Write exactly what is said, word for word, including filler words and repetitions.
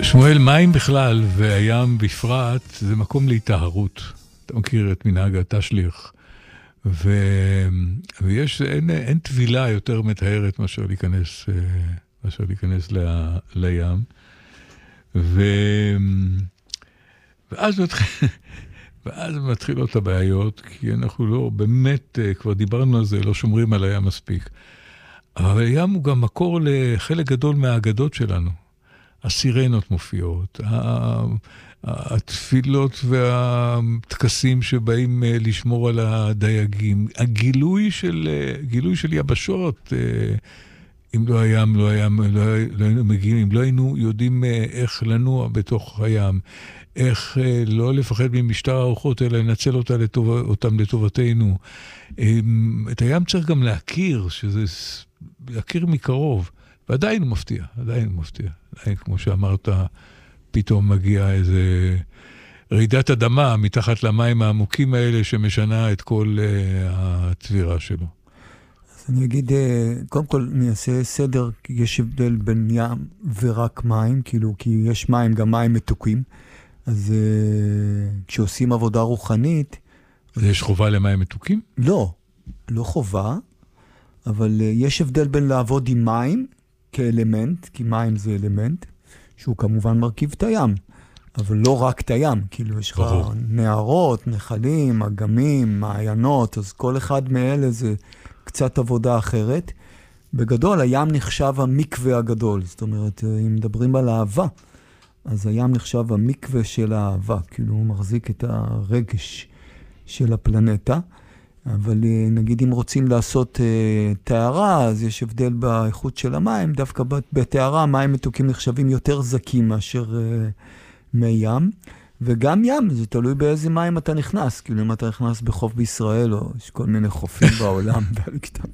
שמואל, מים בכלל והים בפרט זה מקום להיטהרות. אתה מכיר את מנהג התשליך. ו... ויש, אין, אין תבילה יותר מטהרת מאשר להיכנס, מאשר להיכנס ל... לים. ו... ואז מתחיל... ואז מתחילות הבעיות, כי אנחנו לא, באמת, כבר דיברנו על זה, לא שומרים על הים מספיק. אבל הים הוא גם מקור לחלק גדול מהאגדות שלנו. הסירנות מופיעות, התפילות והטקסים שבאים לשמור על הדייגים, הגילוי של, גילוי של יבשות, אם לא הים, לא הים, לא, לא היינו מגיעים, אם לא היינו יודעים איך לנוע בתוך הים, איך לא לפחד ממשטר הארוחות, אלא לנצל אותה לטוב, אותם לטובתנו. את הים צריך גם להכיר, שזה להכיר מקרוב, ועדיין הוא מפתיע, עדיין הוא מפתיע. עדיין, כמו שאמרת, פתאום מגיע איזה רעידת אדמה מתחת למים העמוקים האלה, שמשנה את כל uh, התבירה שלו. אז אני אגיד, קודם כל אני אעשה סדר, כי יש הבדל בין ים ורק מים, כאילו, כי יש מים, גם מים מתוקים. אז uh, כשעושים עבודה רוחנית... יש חובה למים מתוקים? לא, לא חובה, אבל uh, יש הבדל בין לעבוד עם מים כאלמנט, כי מים זה אלמנט, שהוא כמובן מרכיב את הים, אבל לא רק את הים, כאילו יש לך נערות, נחלים, אגמים, מעיינות, אז כל אחד מאלה זה קצת עבודה אחרת. בגדול, הים נחשב המקווה הגדול, זאת אומרת, אם מדברים על אהבה, אז הים נחשב המקווה של האהבה, כאילו הוא מחזיק את הרגש של הפלנטה, אבל נגיד אם רוצים לעשות uh, תארה, אז יש הבדל באיכות של המים, דווקא בתארה המים מתוקים נחשבים יותר זקים מאשר uh, מי ים, וגם ים, זה תלוי באיזה מים אתה נכנס, כאילו אם אתה נכנס בחוף בישראל, או יש כל מיני חופים בעולם,